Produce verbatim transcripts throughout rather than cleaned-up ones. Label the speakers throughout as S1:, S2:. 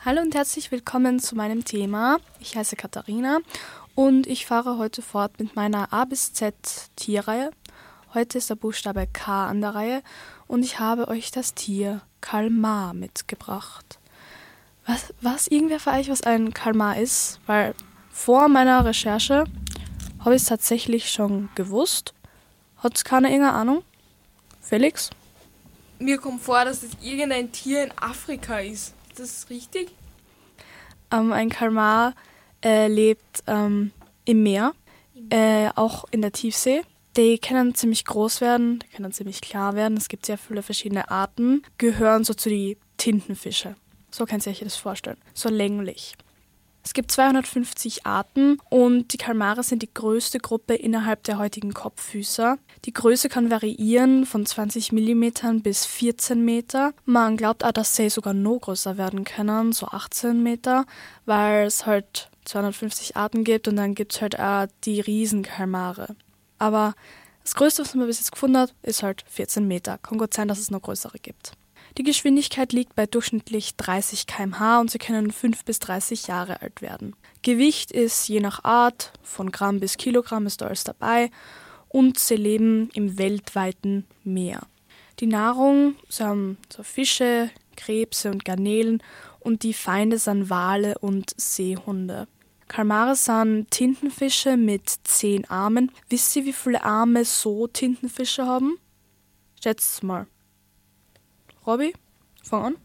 S1: Hallo und herzlich willkommen zu meinem Thema. Ich heiße Katharina und ich fahre heute fort mit meiner A bis Z Tierreihe. Heute ist der Buchstabe K an der Reihe und ich habe euch das Tier Kalmar mitgebracht. Was, was irgendwer für euch, was ein Kalmar ist? Weil vor meiner Recherche habe ich es tatsächlich schon gewusst. Hat keiner irgendeine Ahnung? Felix?
S2: Mir kommt vor, dass es irgendein Tier in Afrika ist. Ist das richtig?
S1: Ähm, ein Kalmar äh, lebt ähm, im Meer, äh, auch in der Tiefsee. Die können ziemlich groß werden, die können ziemlich klar werden. Es gibt sehr viele verschiedene Arten, gehören so zu den Tintenfische. So könnt ihr euch das vorstellen, so länglich. Es gibt zweihundertfünfzig Arten und die Kalmare sind die größte Gruppe innerhalb der heutigen Kopffüßer. Die Größe kann variieren von zwanzig Millimeter bis vierzehn Meter. Man glaubt auch, dass sie sogar noch größer werden können, so achtzehn Meter, weil es halt zweihundertfünfzig Arten gibt und dann gibt es halt auch die Riesenkalmare. Aber das Größte, was man bis jetzt gefunden hat, ist halt vierzehn Meter. Kann gut sein, dass es noch größere gibt. Die Geschwindigkeit liegt bei durchschnittlich dreißig Kilometer pro Stunde und sie können fünf bis dreißig Jahre alt werden. Gewicht ist je nach Art, von Gramm bis Kilogramm ist da alles dabei und sie leben im weltweiten Meer. Die Nahrung sind so Fische, Krebse und Garnelen und die Feinde sind Wale und Seehunde. Kalmare sind Tintenfische mit zehn Armen. Wisst ihr, wie viele Arme so Tintenfische haben? Schätzt mal. Robby, fang an.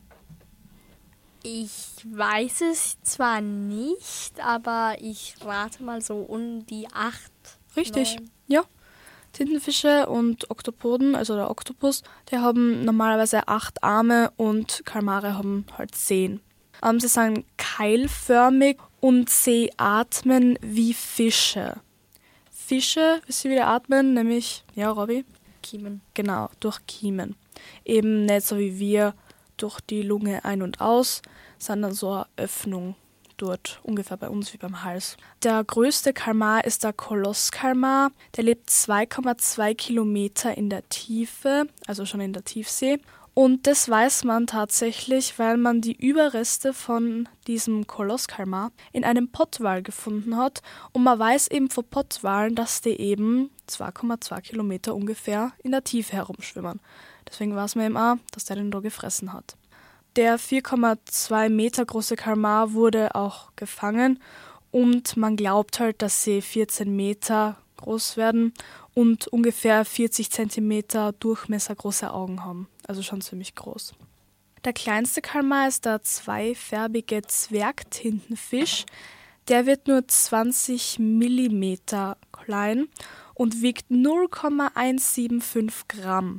S3: Ich weiß es zwar nicht, aber ich rate mal so um die acht.
S1: Richtig,
S3: neun.
S1: ja. Tintenfische und Oktopoden, also der Oktopus, die haben normalerweise acht Arme und Kalmare haben halt zehn. Ähm, sie sind keilförmig und sie atmen wie Fische. Fische, wisst ihr, wie die atmen? Nämlich, ja, Robby?
S3: Kiemen.
S1: Genau, durch Kiemen. Eben nicht so wie wir durch die Lunge ein- und aus, sondern so eine Öffnung dort, ungefähr bei uns wie beim Hals. Der größte Kalmar ist der Kolosskalmar. Der lebt zwei Komma zwei Kilometer in der Tiefe, also schon in der Tiefsee. Und das weiß man tatsächlich, weil man die Überreste von diesem Kolosskalmar in einem Pottwal gefunden hat. Und man weiß eben von Pottwalen, dass die eben zwei Komma zwei Kilometer ungefähr in der Tiefe herumschwimmen. Deswegen weiß man eben auch, dass der den da gefressen hat. Der vier Komma zwei Meter große Kalmar wurde auch gefangen und man glaubt halt, dass sie vierzehn Meter groß werden und ungefähr vierzig Zentimeter Durchmesser große Augen haben. Also schon ziemlich groß. Der kleinste Kalmar ist der zweifärbige Zwergtintenfisch. Der wird nur zwanzig Millimeter klein und wiegt null Komma hundertfünfundsiebzig Gramm.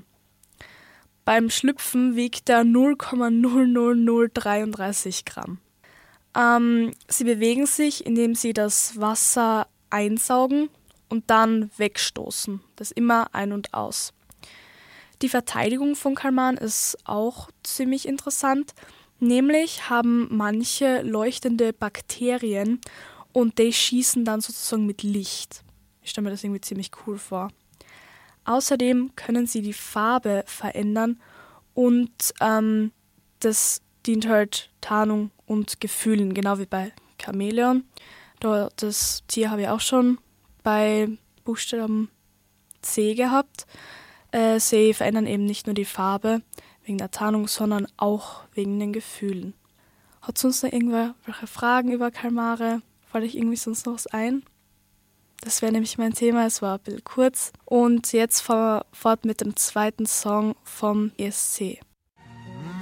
S1: Beim Schlüpfen wiegt er null Komma null null null dreiunddreißig Gramm. Ähm, sie bewegen sich, indem sie das Wasser einsaugen und dann wegstoßen. Das immer ein und aus. Die Verteidigung von Kalmaren ist auch ziemlich interessant. Nämlich haben manche leuchtende Bakterien und die schießen dann sozusagen mit Licht. Ich stelle mir das irgendwie ziemlich cool vor. Außerdem können sie die Farbe verändern und ähm, das dient halt Tarnung und Gefühlen, genau wie bei Chamäleon. Da, das Tier habe ich auch schon bei Buchstaben C gehabt. Äh, sie verändern eben nicht nur die Farbe wegen der Tarnung, sondern auch wegen den Gefühlen. Hat sonst noch irgendwelche Fragen über Kalmare? Fällt euch irgendwie sonst noch was ein? Das wäre nämlich mein Thema, es war ein bisschen kurz. Und jetzt fahren wir fort mit dem zweiten Song vom E S C.